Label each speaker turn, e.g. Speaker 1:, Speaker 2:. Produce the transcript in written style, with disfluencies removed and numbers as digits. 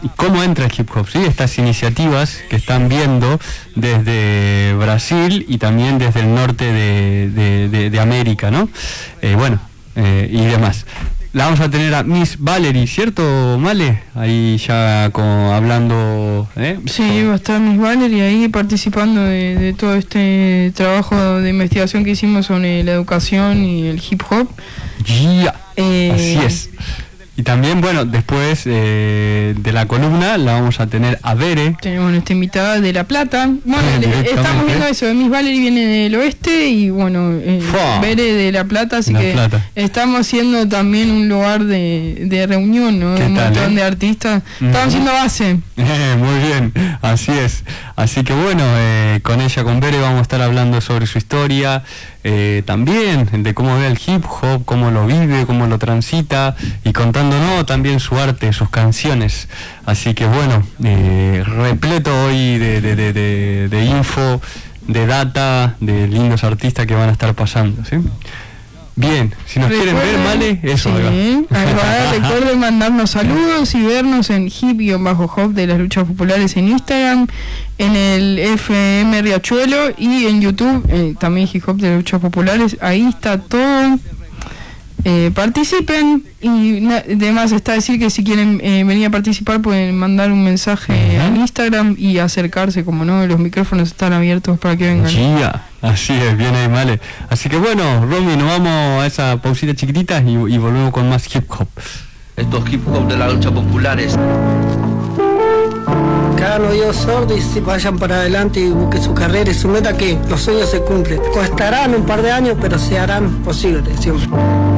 Speaker 1: cómo entra el hip hop, ¿sí? Estas iniciativas que están viendo desde Brasil y también desde el norte de América, ¿no? Y demás. La vamos a tener a Miss Valerie, ¿cierto, Male? Ahí ya hablando...
Speaker 2: Sí, va a estar Miss Valerie ahí participando de todo este trabajo de investigación que hicimos sobre la educación y el hip hop.
Speaker 1: Así es. Y también, bueno, después de la columna la vamos a tener a Bere.
Speaker 2: Tenemos nuestra invitada de La Plata. Bueno, estamos viendo eso, Miss Valerie viene del oeste y bueno, Bere de La Plata, así que estamos haciendo también un lugar de reunión, ¿no? Un montón de artistas. Estamos haciendo base.
Speaker 1: Muy bien, así es. Así que bueno, con ella, con Bere, vamos a estar hablando sobre su historia, también de cómo ve el hip hop, cómo lo vive, cómo lo transita y contándonos también su arte, sus canciones. Así que bueno, repleto hoy de info, de data, de lindos artistas que van a estar pasando, ¿sí? Bien, si nos quieren ver, Male, eso.
Speaker 2: Sí, recuerden mandarnos saludos y vernos en hip-hop de las luchas populares en Instagram, en el FM Riachuelo y en YouTube, también hip hop de las luchas populares. Ahí está todo. Participen y además está decir que si quieren venir a participar pueden mandar un mensaje al Instagram y acercarse, como no, los micrófonos están abiertos para que vengan.
Speaker 1: Así es, bien ahí, Male. Así que bueno, Romy, nos vamos a esa pausita chiquitita y volvemos con más hip hop.
Speaker 3: Estos hip hop de las luchas populares.
Speaker 4: Cada oído sordo y si vayan para adelante y busquen su carrera y su meta, que los sueños se cumplen. Costarán un par de años, pero se harán posibles siempre.